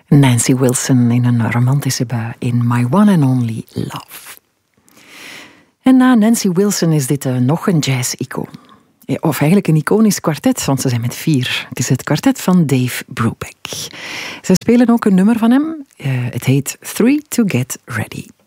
Nancy Wilson in een romantische bui in My One and Only Love. En na Nancy Wilson is dit nog een jazz-icoon. Of eigenlijk een iconisch kwartet, want ze zijn met 4. Het is het kwartet van Dave Brubeck. Ze spelen ook een nummer van hem. Het heet Three to Get Ready.